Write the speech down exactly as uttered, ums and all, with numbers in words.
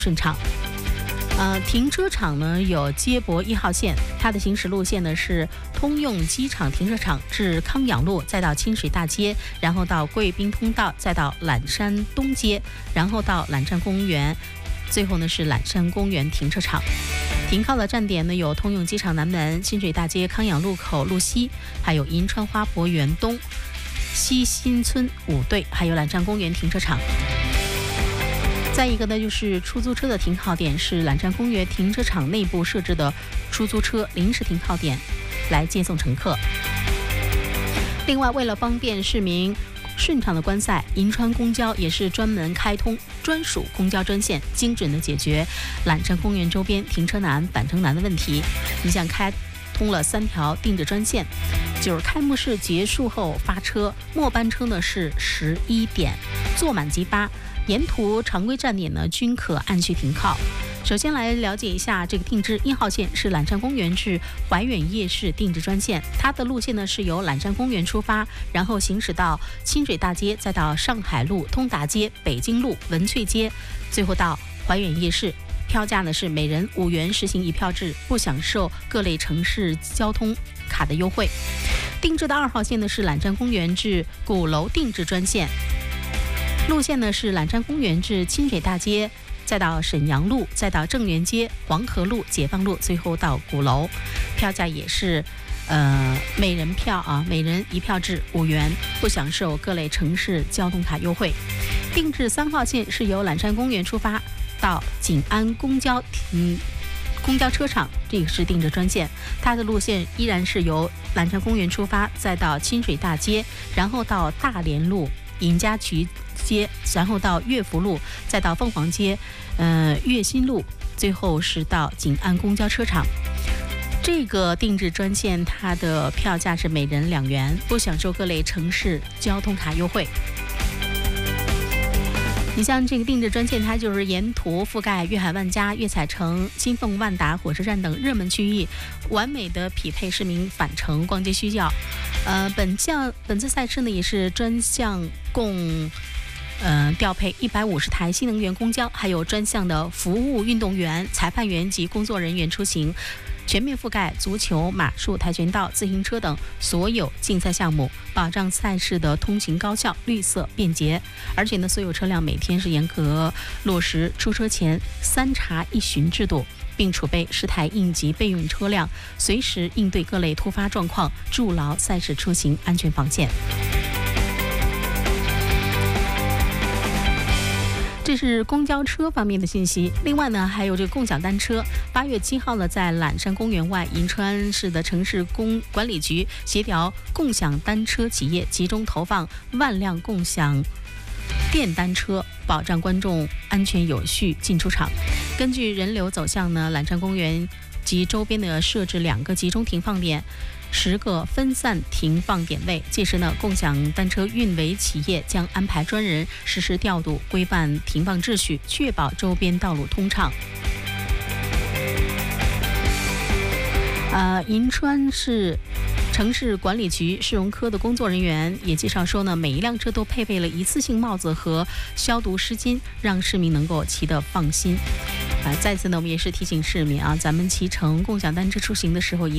顺畅。呃，停车场呢有接驳一号线，它的行驶路线呢是通用机场停车场至康养路，再到清水大街，然后到贵宾通道，再到揽山东街，然后到揽山公园，最后呢是揽山公园停车场。停靠的站点呢有通用机场南门、清水大街康养路口路西，还有银川花博园东、西新村五队，还有揽山公园停车场。再一个呢，就是出租车的停靠点是揽山公园停车场内部设置的出租车临时停靠点，来接送乘客。另外，为了方便市民顺畅的观赛，银川公交也是专门开通专属公交专线，精准的解决揽山公园周边停车难、返程难的问题。你像开通了三条定制专线，就是开幕式结束后发车，末班车呢是十一点，坐满即发。沿途常规站点呢均可按需停靠。首先来了解一下这个定制一号线是揽山公园至怀远夜市定制专线，它的路线呢是由揽山公园出发，然后行驶到清水大街，再到上海路、通达街、北京路、文翠街，最后到怀远夜市。票价呢是每人五元，实行一票制，不享受各类城市交通卡的优惠。定制的二号线呢是揽山公园至鼓楼定制专线。路线呢是揽山公园至清水大街，再到沈阳路，再到正源街、黄河路、解放路，最后到鼓楼。票价也是呃每人票啊，每人一票制五元，不享受各类城市交通卡优惠。定制三号线是由揽山公园出发到景安公交停公交车场，这个是定制专线，它的路线依然是由揽山公园出发，再到清水大街，然后到大连路、尹家渠街，然后到乐福路，再到凤凰街、呃悦新路，最后是到景安公交车场。这个定制专线它的票价是每人两元，不享受各类城市交通卡优惠。你像这个定制专线，它就是沿途覆盖粤海万家、粤彩城、金凤万达火车站等热门区域，完美的匹配市民返程逛街需要。呃，本项本次赛事呢也是专项共呃调配一百五十台新能源公交，还有专项的服务运动员、裁判员及工作人员出行。全面覆盖足球、马术、跆拳道、自行车等所有竞赛项目，保障赛事的通行高效、绿色、便捷。而且呢，所有车辆每天是严格落实出车前三查一巡制度，并储备十台应急备用车辆，随时应对各类突发状况，筑牢赛事出行安全防线。这是公交车方面的信息。另外呢，还有这个共享单车。八月七号呢，在揽山公园外，银川市的城市公管理局协调共享单车企业，集中投放万辆共享电单车，保障观众安全有序进出场。根据人流走向呢，揽山公园及周边的设置两个集中停放点，十个分散停放点位。届时呢，共享单车运维企业将安排专人实施调度，规范停放秩序，确保周边道路通畅。呃，银川市城市管理局市容科的工作人员也介绍说呢，每一辆车都配备了一次性帽子和消毒湿巾，让市民能够骑得放心。啊、呃，再次呢，我们也是提醒市民啊，咱们骑乘共享单车出行的时候，一